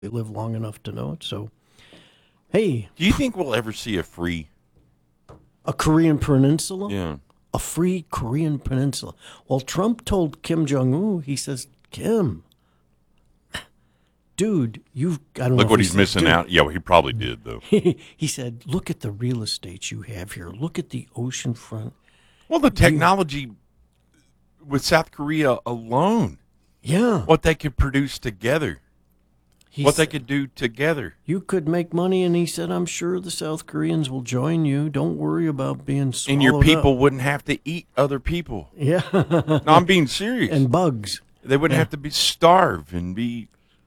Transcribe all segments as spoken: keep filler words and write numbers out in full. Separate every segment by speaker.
Speaker 1: They live long enough to know it. So, hey.
Speaker 2: Do you think we'll ever see a free?
Speaker 1: A Korean peninsula?
Speaker 2: Yeah.
Speaker 1: A free Korean peninsula. Well, Trump told Kim Jong-un, he says, Kim, dude, you've I don't
Speaker 2: Look
Speaker 1: know
Speaker 2: what
Speaker 1: he
Speaker 2: he's
Speaker 1: said,
Speaker 2: missing
Speaker 1: dude.
Speaker 2: out. Yeah, well, he probably did, though.
Speaker 1: He said, look at the real estate you have here. Look at the ocean front.
Speaker 2: Well, the technology with South Korea alone.
Speaker 1: Yeah.
Speaker 2: What they could produce together.
Speaker 1: He
Speaker 2: what
Speaker 1: said,
Speaker 2: they could do together.
Speaker 1: You could make money, and he said, I'm sure the South Koreans will join you. Don't worry about being swallowed
Speaker 2: And your people
Speaker 1: up.
Speaker 2: wouldn't have to eat other people.
Speaker 1: Yeah.
Speaker 2: No, I'm being serious.
Speaker 1: And bugs.
Speaker 2: They wouldn't
Speaker 1: Yeah.
Speaker 2: have to be starved and be,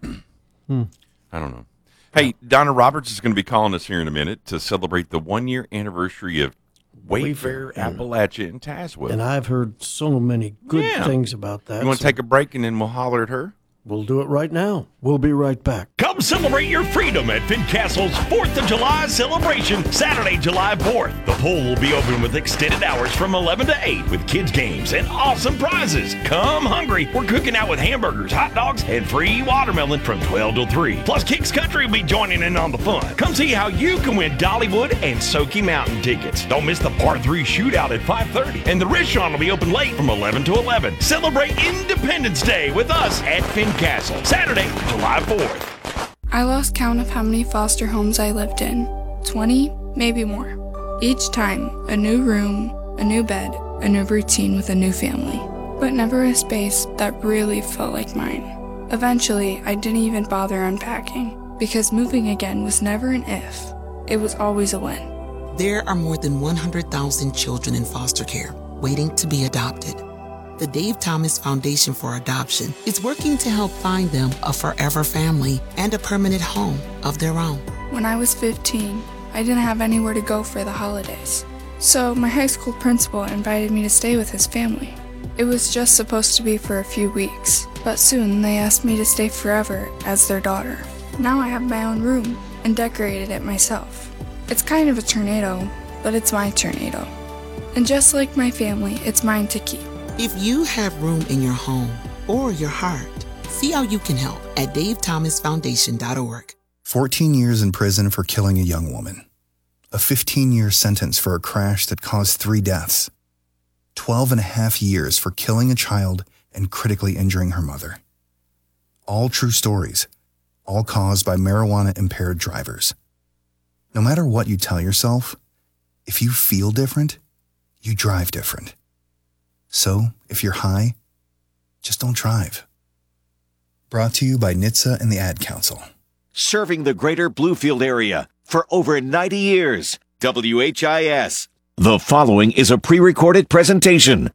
Speaker 1: Hmm.
Speaker 2: I don't know. Hey, Donna Roberts is going to be calling us here in a minute to celebrate the one-year anniversary of Wayfair,
Speaker 1: Wayfair, and-
Speaker 2: Appalachia, and Tazewell.
Speaker 1: And I've heard so many good
Speaker 2: Yeah.
Speaker 1: things about that.
Speaker 2: You want to
Speaker 1: so
Speaker 2: take a break and then we'll holler at her?
Speaker 1: We'll do it right now. We'll be right back.
Speaker 3: Come celebrate your freedom at Fincastle's fourth of July celebration, Saturday, July fourth. The pool will be open with extended hours from eleven to eight with kids' games and awesome prizes. Come hungry. We're cooking out with hamburgers, hot dogs, and free watermelon from twelve till three. Plus, Kicks Country will be joining in on the fun. Come see how you can win Dollywood and Soaky Mountain tickets. Don't miss the Par three shootout at five thirty. And the restaurant will be open late from eleven to eleven. Celebrate Independence Day with us at Fincastle. Saturday, July fourth.
Speaker 4: I lost count of how many foster homes I lived in. twenty, maybe more. Each time, a new room, a new bed, a new routine with a new family. But never a space that really felt like mine. Eventually, I didn't even bother unpacking, because moving again was never an if. It was always a when.
Speaker 5: There are more than one hundred thousand children in foster care waiting to be adopted. The Dave Thomas Foundation for Adoption is working to help find them a forever family and a permanent home of their own.
Speaker 4: When I was fifteen, I didn't have anywhere to go for the holidays. So my high school principal invited me to stay with his family. It was just supposed to be for a few weeks, but soon they asked me to stay forever as their daughter. Now I have my own room and decorated it myself. It's kind of a tornado, but it's my tornado. And just like my family, it's mine to keep.
Speaker 5: If you have room in your home or your heart, see how you can help at dave thomas foundation dot org.
Speaker 6: fourteen years in prison for killing a young woman. A fifteen-year sentence for a crash that caused three deaths. twelve and a half years for killing a child and critically injuring her mother. All true stories, all caused by marijuana-impaired drivers. No matter what you tell yourself, if you feel different, you drive different. So, if you're high, just don't drive. Brought to you by N H T S A and the Ad Council.
Speaker 7: Serving the greater Bluefield area for over ninety years. W H I S. The following is a pre-recorded presentation.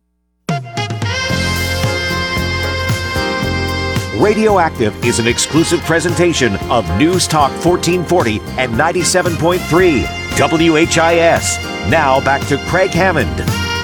Speaker 7: Radioactive is an exclusive presentation of News Talk fourteen forty and ninety-seven point three W H I S. Now back to Craig Hammond.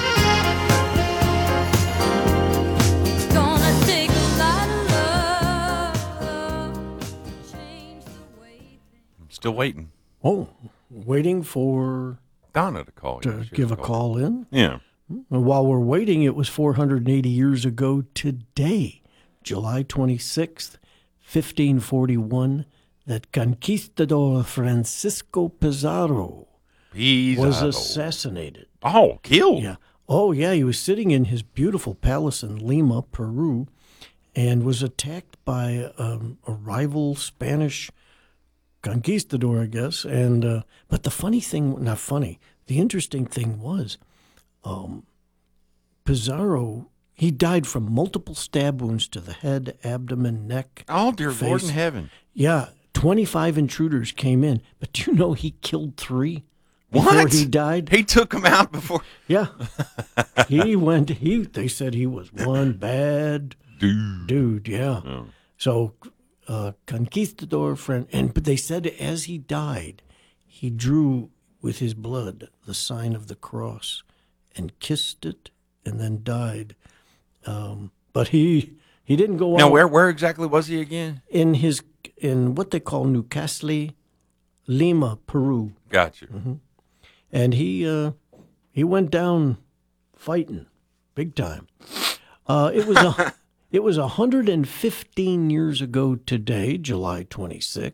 Speaker 2: Still waiting.
Speaker 1: Oh, waiting for
Speaker 2: Donna to call.
Speaker 1: to
Speaker 2: Yeah, she
Speaker 1: give
Speaker 2: has
Speaker 1: a call in.
Speaker 2: Yeah.
Speaker 1: And while we're waiting, it was four hundred eighty years ago today, July twenty-sixth, fifteen forty-one, that conquistador Francisco Pizarro,
Speaker 2: Pizarro
Speaker 1: was assassinated.
Speaker 2: Oh, killed.
Speaker 1: Yeah. Oh, yeah. He was sitting in his beautiful palace in Lima, Peru, and was attacked by um, a rival Spanish conquistador, I guess. And uh, but the funny thing, not funny, the interesting thing was, um, Pizarro, he died from multiple stab wounds to the head, abdomen, neck.
Speaker 2: Oh, dear
Speaker 1: face.
Speaker 2: Lord in heaven.
Speaker 1: Yeah, twenty-five intruders came in, but do you know he killed three before
Speaker 2: What?
Speaker 1: he died?
Speaker 2: He took them out before.
Speaker 1: Yeah, he went. He they said he was one bad
Speaker 2: Dude.
Speaker 1: dude. Yeah.
Speaker 2: Oh.
Speaker 1: So, uh, conquistador friend, and but they said as he died, he drew with his blood the sign of the cross, and kissed it, and then died. Um, but he he didn't go
Speaker 2: Now,
Speaker 1: out
Speaker 2: where where exactly was he again?
Speaker 1: in his in what they call Newcastle, Lima, Peru,
Speaker 2: Gotcha.
Speaker 1: Mm-hmm. and he uh, he went down fighting big time. Uh, it was a It was one hundred fifteen years ago today, July twenty-sixth,